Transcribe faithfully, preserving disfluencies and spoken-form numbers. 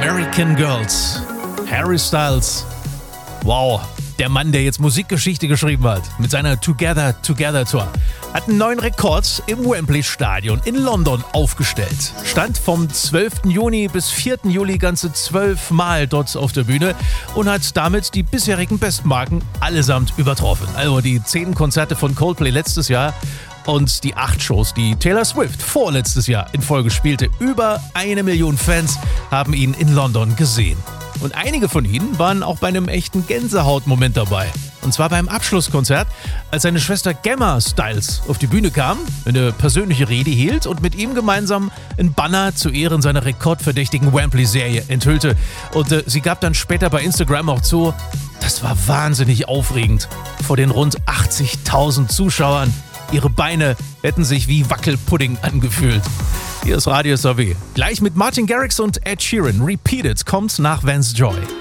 American Girls. Harry Styles. Wow, der Mann, der jetzt Musikgeschichte geschrieben hat mit seiner Together Together Tour, hat einen neuen Rekord im Wembley Stadion in London aufgestellt. Stand vom zwölften Juni bis vierten Juli ganze zwölf Mal dort auf der Bühne und hat damit die bisherigen Bestmarken allesamt übertroffen. Also die zehn Konzerte von Coldplay letztes Jahr und die acht Shows, die Taylor Swift vorletztes Jahr in Folge spielte. Über eine Million Fans haben ihn in London gesehen. Und einige von ihnen waren auch bei einem echten Gänsehautmoment dabei. Und zwar beim Abschlusskonzert, als seine Schwester Gemma Styles auf die Bühne kam, eine persönliche Rede hielt und mit ihm gemeinsam ein Banner zu Ehren seiner rekordverdächtigen Wembley-Serie enthüllte. Und äh, sie gab dann später bei Instagram auch zu, das war wahnsinnig aufregend. Vor den rund achtzigtausend Zuschauern, ihre Beine hätten sich wie Wackelpudding angefühlt. Hier ist Radio S A W. Gleich mit Martin Garrix und Ed Sheeran. Repeat It kommt nach Vance Joy.